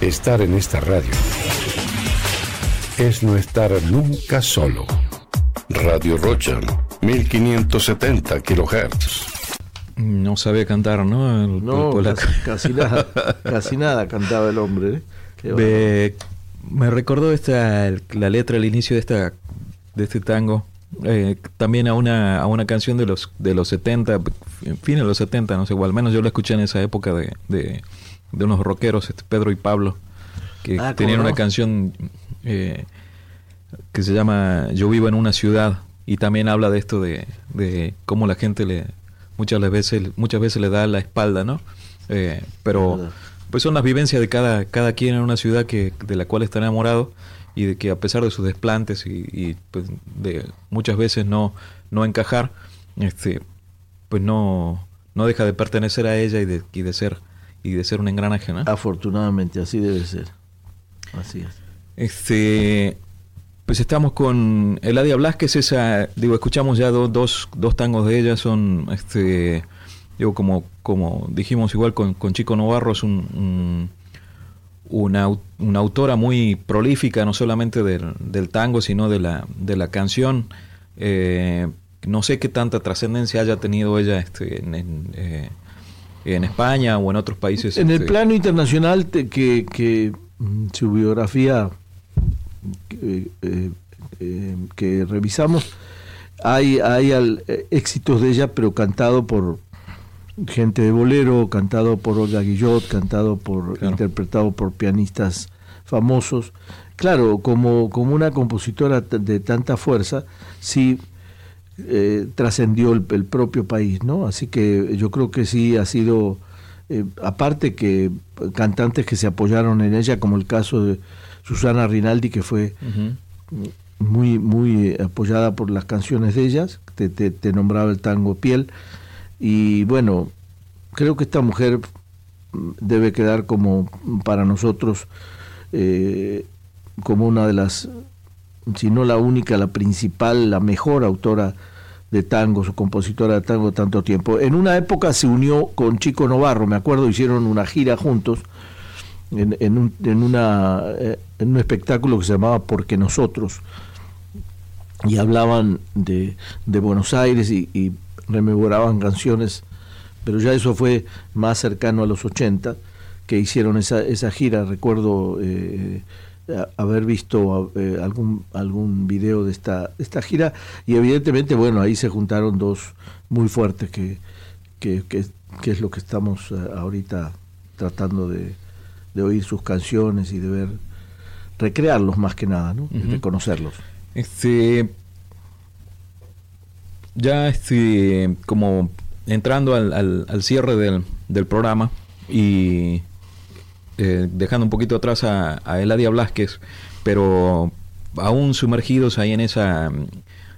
Estar en esta radio es no estar nunca solo. Radio Rocha, 1570 kHz. No sabía cantar, ¿no? No, casi nada cantaba el hombre. Me recordó la letra al inicio de este tango. También a una canción de los 70, fin de los 70, no sé, o al menos yo la escuché en esa época de unos rockeros, Pedro y Pablo, que tenían una canción que se llama Yo vivo en una ciudad, y también habla de esto de cómo la gente muchas veces le da la espalda, ¿no? Pero pues son las vivencias de cada quien en una ciudad de la cual está enamorado, y de que a pesar de sus desplantes y pues de muchas veces no encajar, pues no deja de pertenecer a ella y de ser un engranaje, ¿no? Afortunadamente así debe ser. Así es. Pues estamos con Eladia Blázquez. Escuchamos ya dos tangos de ella. Son como dijimos igual con Chico Novarro, es una autora muy prolífica, no solamente del tango, sino de la canción. No sé qué tanta trascendencia haya tenido ella en España o en otros países. En el plano internacional, que su biografía que revisamos, hay éxitos de ella, pero cantado por gente de bolero, cantado por Olga Guillot, interpretado por pianistas famosos. Claro, como una compositora de tanta fuerza, sí trascendió el propio país, ¿no? Así que yo creo que sí ha sido, aparte que cantantes que se apoyaron en ella, como el caso de Susana Rinaldi, que fue muy, muy apoyada por las canciones de ellas, te nombraba el tango Piel. Y bueno, creo que esta mujer debe quedar como para nosotros como una de las, si no la única, la principal, la mejor autora de tangos o compositora de tango tanto tiempo. En una época se unió con Chico Novarro, me acuerdo, hicieron una gira juntos en un espectáculo que se llamaba Porque Nosotros, y hablaban de Buenos Aires y rememoraban canciones, pero ya eso fue más cercano a los 80, que hicieron esa gira. Recuerdo haber visto algún video de esta gira, y evidentemente, bueno, ahí se juntaron dos muy fuertes, que es lo que estamos ahorita tratando de oír sus canciones y de ver, recrearlos más que nada, ¿no? De conocerlos. Ya como entrando al cierre del programa, y dejando un poquito atrás a Eladia Blázquez, pero aún sumergidos ahí en esa